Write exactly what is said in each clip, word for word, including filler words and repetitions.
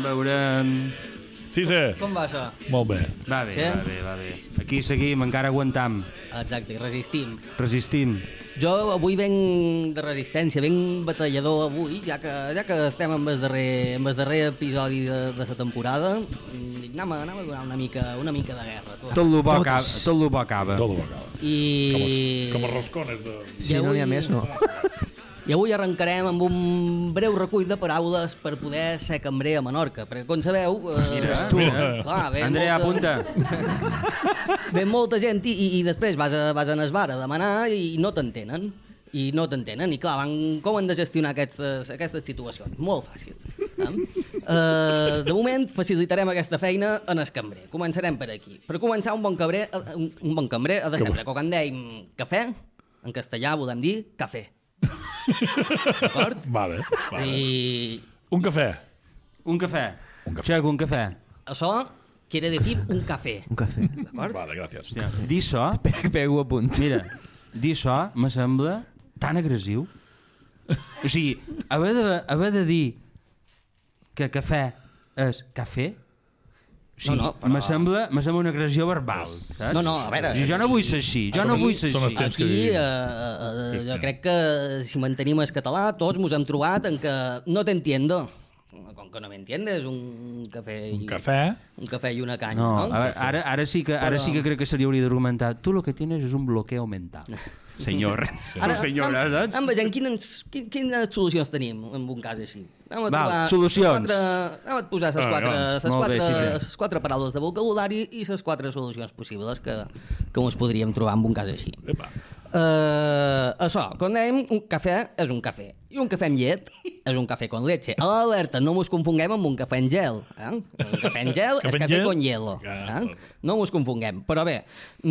En veurem... Sí, sí. Com va això? Molt bé. Va bé, Sí? va bé, va bé. Aquí seguim, encara aguantam. Exacte, i resistim. Resistim. Jo avui venc de resistència, venc batallador avui, ja que, ja que estem amb el darrer, amb el darrer episodi de, de la temporada, dic, anem a, anem a donar una mica, una mica de guerra. Tu. Tot lo bo acaba. Tot lo bo acaba. Tot ho acaba. I... Com els, com els roscones de... Si no n'hi ha més, no. I avui arrencarem amb un breu recull de paraules per poder ser cambrer a Menorca, perquè com sabeu... Eh, Mires tu, Mira. eh? Clar, ve Andrea, molta... apunta. Ve molta gent i, i, i després vas a, vas a Nesbar a demanar i no t'entenen. I no t'entenen. I clar, van, com han de gestionar aquestes, aquestes situacions? Molt fàcil. Eh? Uh, de moment facilitarem aquesta feina en el cambrer. Començarem per aquí. Per començar, un bon cambrer, un, un bon cambrer ha de sempre, quan dèiem cafè, en castellà volem dir cafè. D'acord? Vale, vale. I Un cafè. Un cafè. Un cafè. Xaco, un cafè. això quiere decir un cafè. Un cafè. D'acord? Vale, gràcies. Hòstia, dir això... Pego a punt. Mira, dir això me sembla tan agressiu. O sigui, haver de, haver de dir que cafè és cafè, o sigui, No, no, però- me sembla, me sembla una agressió verbal, saps? No, no, a veure- Jo no vull ser així, jo no Aquí vull ser són els així. temps que Aquí, vivim. eh, eh, jo Cristian. crec que si mantenim el català, tots mos hem trobat en que no t'entiendo. Com que no me entiendes, un cafè i, Un cafè. un cafè i una canya, No, no? a veure, ara, ara, sí que, ara Però- sí que crec que se li hauria d'argumentar. Tu lo que tienes és un bloqueo mental. Senyor. Ara, senyora, anem, saps? anem veient quines, quin- quines solucions tenim en un cas així. Anem a Val, trobar solucions. les Quatre, anem a posar les Ah, quatre, ja. les Molt bé, quatre, sí, sí. les quatre paraules de vocabulari i les quatre solucions possibles que, que ens podríem trobar en un cas així. Epa. Uh, això, quan dèiem un cafè és un cafè i un cafè amb llet és un cafè con leche. A l'alerta, no mos confonguem amb un cafè en gel. Eh? Un cafè en gel és Cafè en cafè gel? con hielo. Ah, Eh? No mos confonguem. Però bé,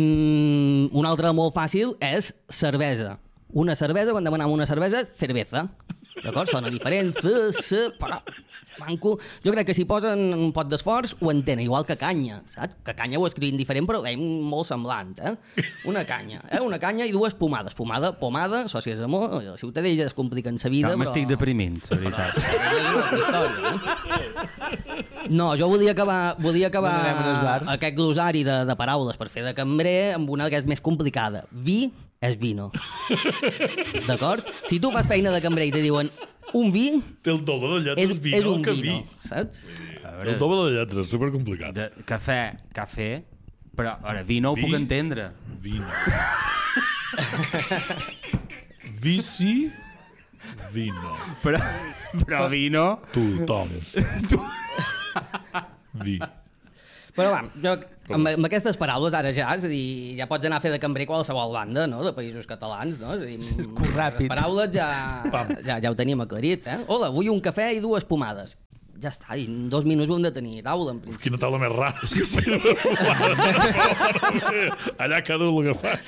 mm, una altra molt fàcil és cervesa. Una cervesa, quan demanem una cervesa, cerveza. D'acord? Sona diferent, c, c, però manco. Jo crec que si posen un pot d'esforç ho entenen, igual que canya, saps? Que canya ho escrivim diferent, però deim molt semblant, eh? Una canya, eh? Una canya i dues pomades. Pomada, pomada, sòcies d'amor, la ciutadella es compliquen sa vida, No, però... m'estic deprimint, la veritat. És una altra història, eh? No, jo volia acabar, volia acabar No anem als bars. aquest glosari de, de paraules per fer de cambrer amb una que és més complicada. Vi és vino. D'acord? Si tu fas feina de cambrer i te diuen un vi, Té el doble de lletres és, vino és un que vino, vi. saps? Té el doble de lletres, supercomplicat. De, cafè, cafè, però ara, vi no ho Vi? puc entendre. Vino. Vici, vino. Però, però vino... Tu, Tom. Vi. Però va, jo, amb, amb aquestes paraules ara ja, és a dir, ja pots anar a fer de cambrer qualsevol banda, no?, de països catalans, no? És a dir, Curt ràpid. les paraules ja, Pam. ja, ja ho tenim aclarit, eh? Hola, vull un cafè i dues pomades. Ja està, i en dos minuts ho hem de tenir a taula, en principi. Quina taula més rara. Sí, sí. Allà cada un el que fa.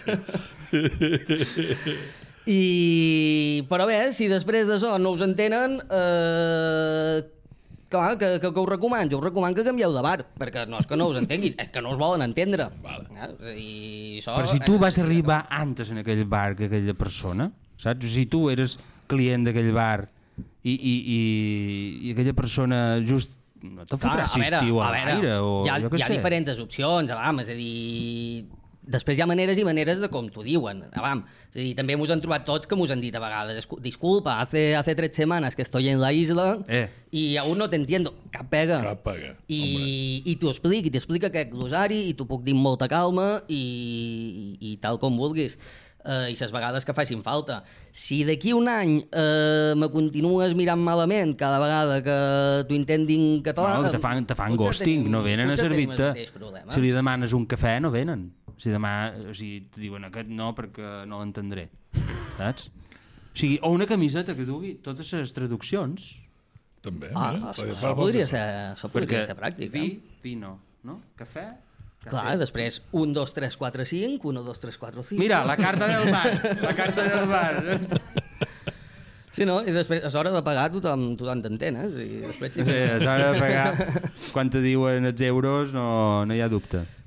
I... Però bé, si després d'això no us entenen, eh... clar, que, que, que us recomano? Jo us recomano que canvieu de bar, perquè no és que no us entenguin, és que no us volen entendre. Vale. Eh? És a dir, això... Però si tu és- vas arribar antes en aquell bar que aquella persona, saps? Si tu eres client d'aquell bar i, i, i, i aquella persona just no te fotrà si estiu a l'aire o hi ha, jo què hi ha sé. diferents opcions, avam, és a dir... Després hi ha maneres i maneres de com t'ho diuen, avam. És a dir, també mos han trobat tots que mos han dit a vegades "Escu- disculpa, hace, hace tres semanas que estoy en la isla Eh. y aún no te entiendo", cap pega. Cap paga. I, i t'ho explica, i t'explica aquest glosari i t'ho puc dir amb molta calma i, i, i tal com vulguis. Uh, i les vegades que facin falta. Si d'aquí un any uh, me continues mirant malament cada vegada que t'ho intentin català... No, te fan, te fan potser ghosting, tenim- no venen a potser tenim el servir-te. mateix problema. Si li demanes un cafè, no venen. Si, demà, o sigui, te diuen aquest no perquè no l'entendré. Saps? O sigui, o una camiseta que dugui totes les traduccions. També. Ah, eh? això, Perquè això fa podria moltes- ser, això podria Perquè ser pràctic. vi, eh? vino, no? Cafè, cafè. Clar, després un, dos, tres, quatre, cinc, un, dos, tres, quatre, cinc... Mira, la carta del bar, la carta del bar. Sí, no? I després, a l'hora de pagar, tothom, tothom t'entén, eh? I després... Sí, a l'hora de pagar, quan te diuen els euros, no, no hi ha dubte.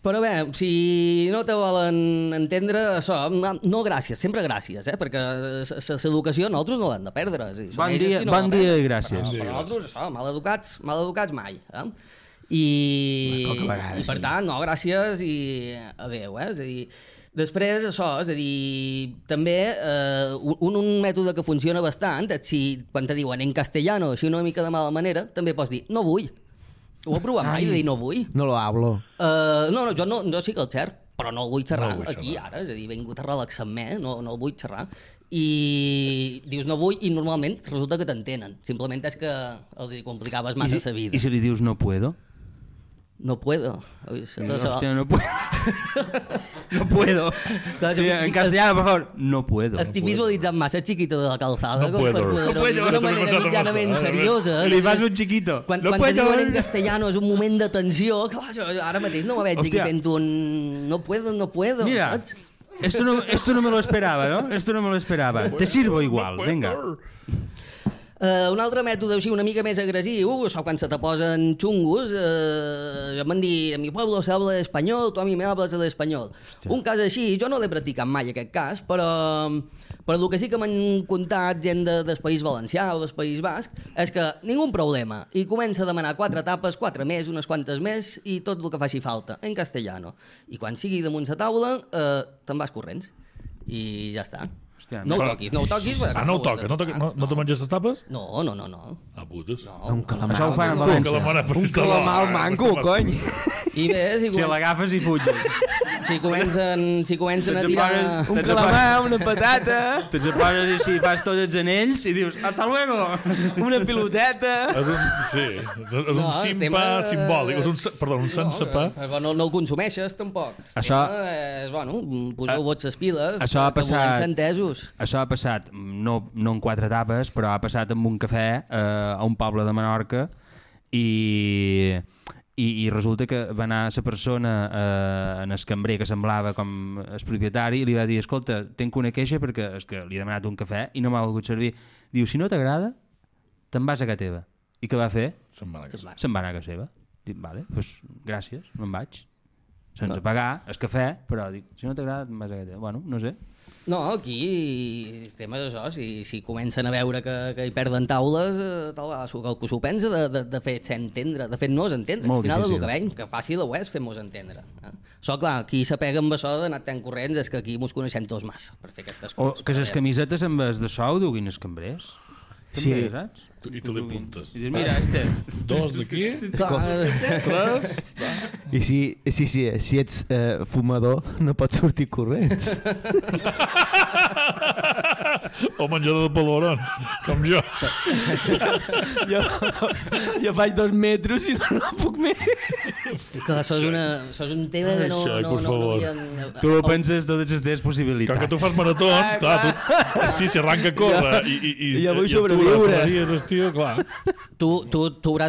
Però bé, si no te volen entendre, això, no gràcies, sempre gràcies, eh? Perquè l'educació nosaltres no l'hem de perdre. És dir, són Bon ells dia, qui no bon la dia perden. i gràcies. Però, però nosaltres, això, maleducats, maleducats mai. Eh? I, vegada, i per sí. tant, no, gràcies i adeu, eh? És a dir, després, això, és a dir, també eh, un, un mètode que funciona bastant és si quan te diuen en castellano, així una mica de mala manera, també pots dir no vull. Ho he provat mai de dir no vull? No lo hablo. Uh, no, no, jo, no, jo sí que el xerc, però no el vull xerrar No el vull aquí xerrar. ara, és a dir, he vingut a relaxar-me, no, no el vull xerrar. I dius no vull i normalment resulta que t'entenen. Simplement és que els hi complicaves massa la vida. I si li dius no puedo? No puedo. Ui, se- se- Hòstia, no puedo. No puedo. Clar, Sí, jo- en castellano, por favor. No puedo. Estic visualitzant massa chiquito de la calzada No com per puedo. poder-ho No puedo. dir d'una T'ha manera passat mitjanament massa, eh? seriosa. Li fas Després, un chiquito. Quan, No quan te puedo. diuen en castellano és un moment de tensió, clar, jo, jo ara mateix no me veig aquí Hòstia. fent un no puedo, no puedo, Mira, saps? esto no, esto no me lo esperaba, ¿no? Esto no me lo esperaba. Te sirvo igual, venga. Uh, un altre mètode així una mica més agressiu, això quan se te posen xungos, uh, jo m'han dit, en mi pueblo se habla espanyol, tu a mi me hablas de l'espanyol. Un cas així, jo no l'he practicat mai aquest cas, però, però el que sí que m'han contat gent de, del País Valencià o del País Basc és que ningú problema, i comença a demanar quatre tapes, quatre més, unes quantes més, i tot el que faci falta, en castellano. I quan sigui damunt la taula, uh, te'n vas corrents. I ja està. Hòstia, no ho però- toquis, no ho toquis. perquè Ah, no ho ho has de toca, no, toca, tocar. no, no te menges les tapes? No, no, no, no. Ah, putes. No. Un calamar. Això ho fan a Un València. calamar, però Un està calamar bo, eh? manco, Està cony. I bé, si, Si comen... l'agafes i fuges. si comencen, si comencen a Te'n tirar... apagues- Un Te'n calamar, una patata, Te'n seposes així, fas tots els anells i dius, hasta luego. una piloteta. És un, sí, és, és un No, el simpa tema és- simbòlic. És un, se- perdó, un sense pa. No, no, no el consumeixes, tampoc. El Això- tema És, bueno, poseu-vos les piles. Això ha que volem passat- ser entesos. Això ha passat, no, no en quatre etapes, però ha passat amb un cafè eh, a un poble de Menorca i, i, i resulta que va anar la persona eh, en el cambrer que semblava com el propietari i li va dir, escolta, tenc una queixa perquè és que li he demanat un cafè i no m'ha volgut servir. Diu, si no t'agrada, te'n vas a casa teva. I què va fer? Se'n va a casa. Se'n va anar a casa seva. Dic, vale, doncs gràcies, me'n vaig. Sense pagar el cafè, però dic, si no t'agrada, te'n vas a casa teva. Bueno, no sé. No, aquí el tema és això, si, si comencen a veure que, que hi perden taules, eh, tal vegada s'ho- que s'ho pensa de, de, de fer ser entendre, de fer-nos entendre. Molt Al final és difícil. el que veiem, que fàcil ho és fer-nos entendre. Eh? Això, clar, qui s'apega amb això d'anar tan corrents és que aquí mos coneixem tots massa per fer aquestes O coses. que les Però bé. camisetes en vez de sou duguin els cambrers. Sí. També, saps? Tu- I tu li apuntes. I dius, mira, este... Dos d'aquí, Clar, eh, tres... I si, sí, sí, si ets eh, fumador, no pots sortir corrents. O menjador de polvorons, com jo. jo, jo faig dos metres i no, no puc més. clar, això és, una, això és un tema que no... Ai, no, per no, no favor. havíem... Tu ho penses totes les teves Com possibilitats. que tu fas maratons, clar, tu... Sí, si arranca a córrer i, i, i, Ja vull i atura sobreviure. Ferreries, estiu, clar. Tu, tu, tu hauràs